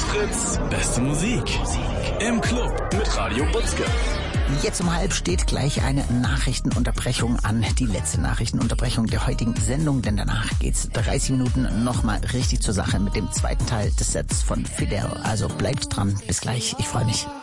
Fritz, beste Musik. Im Club mit Radio Butzke. Jetzt um 12:30 steht gleich eine Nachrichtenunterbrechung an. Die letzte Nachrichtenunterbrechung der heutigen Sendung, denn danach geht's 30 Minuten nochmal richtig zur Sache mit dem zweiten Teil des Sets von Fidel. Also bleibt dran, bis gleich, ich freue mich.